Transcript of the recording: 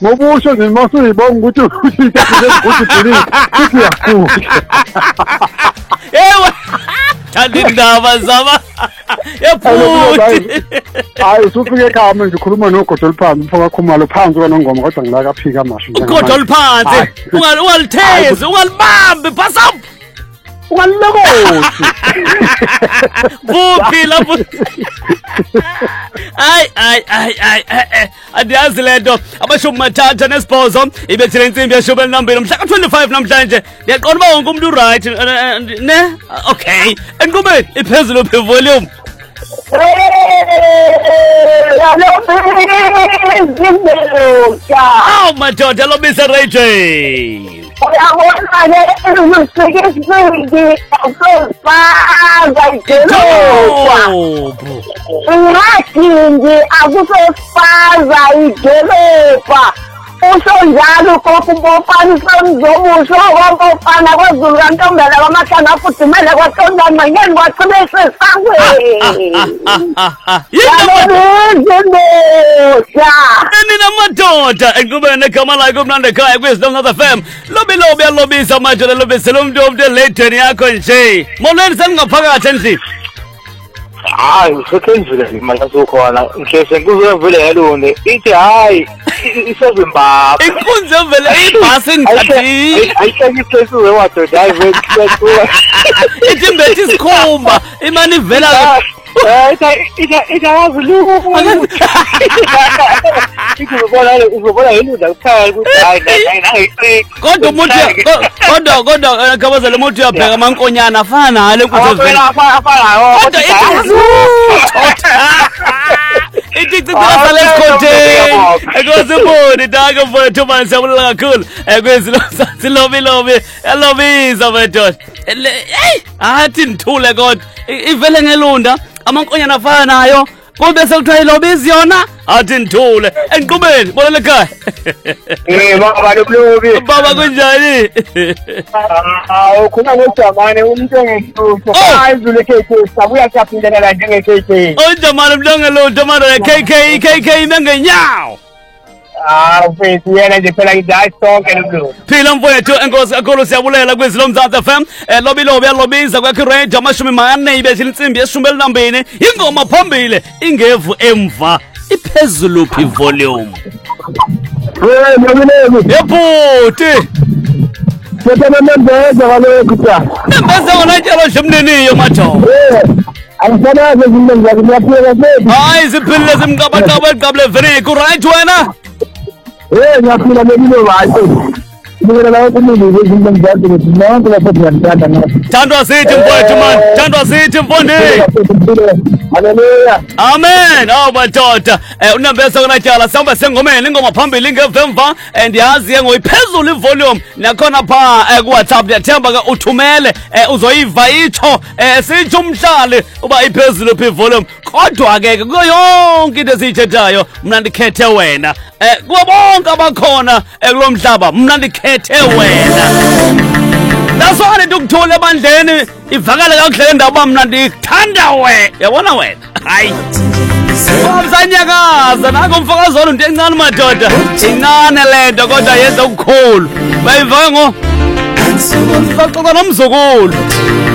ngobusho nje masuyibonga ukuthi ukuthi Ewe. Thandindaba zama. Yephuthi. Hayi usufike ekhaya manje ukhuluma nogodo oluphansi mfaka khumalo phansi kwanongoma kodwa ngilaka phika amasho. Ugodo oluphansi. Ungalithezi, ungalibambi phasa. Ungalokothi. Buphi lapho. Ay. Adiyazi lento abashumi mathatha nesibhozo ibethile insimbi yeshumi elinambili mhla ka-25 namhlanje ngiyaqonda uba wonke umuntu right ne okay enqubeni iphezulu volume aw madoda lobisa Ray J uyabona-ke ezisikisiki akusofaza idolobha ingadingi akusofaza idolobha usho njalo ugogo umbofana usemzomusho wombofana kwazulu kantombela kwamahlanga afudumele kwaqondama ngeni kwacibese esangweni nina madoda enqubeni egama lakho kumnandi ekhaya kwiZilonga FM lobi yalobisa manje lobisela umuntu eledeni yakho nje molweni seningaphakathi endlini hayi usekhenzile manje sokhona ngihlese nkuzovele yalunde ithi hayi isezimbabwe inkunzi evele ibhasi ngithathile ayihlekise wadoda hayi wethu ithi mbethi isikhumba imani ivela itayazi luku uzobona yelunda kukhaya ukuthi hayi kodwa umuntu kodwa kabazela umuntu uyabheka amankonyana afana nale kuze ithi cicela lesikhotheni ekuziboni daka mfowethu manje siyabulela kakhulu yalobisa madoda athi nithule kodwa ivele ngelunda amankonyana afana nayo kube sekuthiwa ilobizi yona athi nithule enqubeni bonele ekhaya baba lobulobi baba kunjani ukhuluma ngojamane umuntu ongehlupho ayizule KK sabuya siyaphindelela njenge KK ojamane umuntu ongelutho manje KK mengenyawo mfethu yena nje phela ngithi hayi sonke lobulobi phila mfowethu enkosi kakhulu siyabulela kwiZilomzansi FM lobi yalobiza kwakhe range amashumi mane ibethile insimbi yeshumi elinambini ingoma phambili ingevu emva iphezulu phi volume yebhuti Nembeza kaloku cha. nembeza ngona intshelo nje mniniyo madoda Angisebenza izinto zakhe ngiyaphila mfethu. hayi ziphilile zimqabaqaba eliqabule vele ku-right wena Ngiyaphila ngempilo kahle. Ngibona la ukuthi izinto zakhe ukuthi nonke lapho ngiyadanda ngathi. thandwa sithi mfowethu man thandwa sithi mfondini Haleluya. amen awu madoda unembeza kona tyala sihamba sengomeni ingoma phambili ingevemva ndiyazi ngoyiphezulu ivolume nakhona pha kuWhatsApp ndiyathemba ke uthumele uzoyiva itsho sitsho umhlali uba iphezulu phi volume kodwa ke kuyo yonke into esiyithethayo mna ndikhethe wena kubo bonke abakhona kulomhlaba mna ndikhethe wena that's why ndikuthule ebandleni ivakale kakuhle indaba mna ndikuthanda wena yabona wena hayi Wabzanyakaza nako mfakazolo into encane madoda incane lento kodwa yenza ukukhulu bayiva ngo Saxoxa nomzukulu